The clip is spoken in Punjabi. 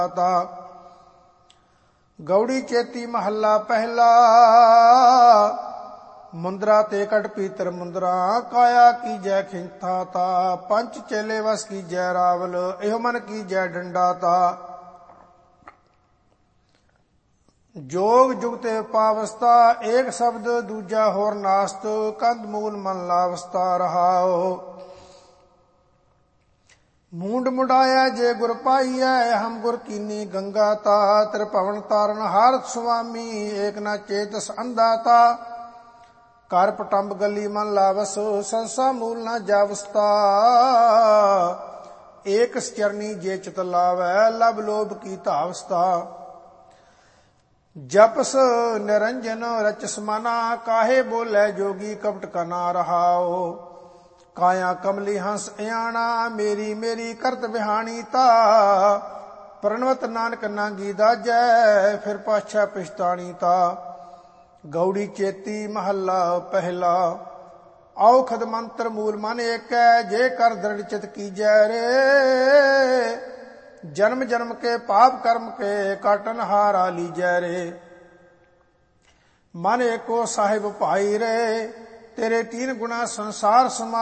ਗੌੜੀ ਚੇਤੀ ਮਹੱਲਾ ਪਹਿਲਾ। ਮੁੰਦਰਾ ਤੇ ਕਟ ਪੀਤਰ ਮੁੰਦਰਾ, ਕਾਇਆ ਕੀਜੈ ਖਿੰਥਾ ਤਾ। ਪੰਚ ਚੇਲੇ ਵਸ ਕੀਜੈ ਰਾਵਲ, ਇਹੋ ਮਨ ਕੀਜੈ ਡੰਡਾ ਤਾ। ਜੋਗ ਜੁਗਤੇ ਉਪਾਵਸਥਾ, ਏਕ ਸ਼ਬਦ ਦੂਜਾ ਹੋਰ ਨਾਸਤ। ਕੰਧ ਮੂਲ ਮਨ ਲਾਵਸਥਾ ਰਹਾਓ। ਮੂੰਡ ਮੁੰਡਾਇਆ ਜੇ ਗੁਰ ਪਾਈਐ, ਹਮ ਗੁਰ ਕੀਨੀ ਗੰਗਾ ਤਾ। ਤ੍ਰਿਭਵਨ ਤਾਰਨ ਹਾਰਤ ਸੁਆਮੀ, ਏਕ ਨਾ ਚੇਤਸ ਅੰਧਾ ਤਾ। ਕਰ ਪਟੰਬ ਗਲੀ ਮਨ ਲਾਵਸ, ਸੰਸਾ ਮੂਲ ਨਾ ਜਾਵਸਤਾ। ਏਕ ਚਰਨੀ ਜੇ ਚਿਤ ਲਾਵੈ, ਲਬ ਲੋਭ ਕੀ ਧਾਵਸਤਾ। ਜਪਸ ਨਿਰੰਜਨ ਰਚਸ ਮਨਾ, ਕਾਹੇ ਬੋਲੇ ਜੋਗੀ ਕਪਟ ਕਨਾ ਰਹਾਓ। ਕਾਇਆ ਕਮਲੀ ਹੰਸ ਇਆਣਾ, ਮੇਰੀ ਮੇਰੀ ਕਰਤ ਵਿਹਾਣੀ ਤਾ। ਪ੍ਰਣਵਤ ਨਾਨਕ ਨਾਂਗੀ ਦਾਜੈ, ਫਿਰ ਪਾਛੈ ਪਛਤਾਣੀ ਤਾ। ਗੌੜੀ ਚੇਤੀ ਮਹੱਲਾ ਪਹਿਲਾ। ਔਖਦ ਮੰਤਰ ਮੂਲ ਮਨ ਏਕੈ, ਜੇ ਕਰ ਦ੍ਰਿੜ ਚਿਤ ਕੀਜੈ ਰੇ। ਜਨਮ ਜਨਮ ਕੇ ਪਾਪ ਕਰਮ ਕੇ, ਕਾਟਨ ਹਾਰਾ ਲੀਜੈ ਰੇ। ਮਨ ਏਕੋ ਸਾਹਿਬ ਭਾਈ ਰੇ, ਤੇਰੇ 3 ਗੁਣਾ ਸੰਸਾਰ ਸਮਾ।